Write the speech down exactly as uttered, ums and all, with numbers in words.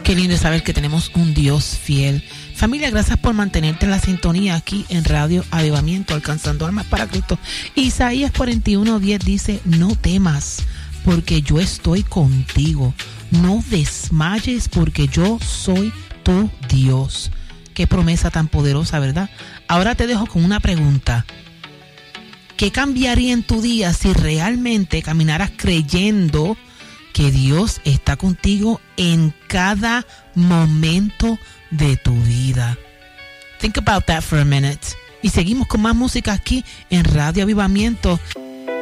Qué lindo es saber que tenemos un Dios fiel. Familia, gracias por mantenerte en la sintonía aquí en Radio Avivamiento, alcanzando almas para Cristo. Isaías cuarenta y uno diez dice, no temas, porque yo estoy contigo. No desmayes, porque yo soy tu Dios. Qué promesa tan poderosa, ¿verdad? Ahora te dejo con una pregunta. ¿Qué cambiaría en tu día si realmente caminaras creyendo que Dios está contigo en cada momento de tu vida? Think about that for a minute. Y seguimos con más música aquí en Radio Avivamiento.